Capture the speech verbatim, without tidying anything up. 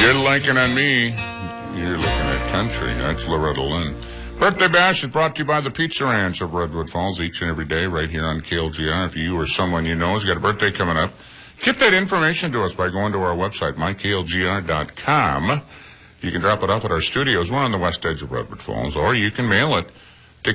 You're liking on me. You're looking at country. That's Loretta Lynn. Birthday Bash is brought to you by the Pizza Ranch of Redwood Falls each and every day right here on K L G R. If you or someone you know has got a birthday coming up, get that information to us by going to our website, my k l g r dot com. You can drop it off at our studios. We're on the west edge of Redwood Falls, or you can mail it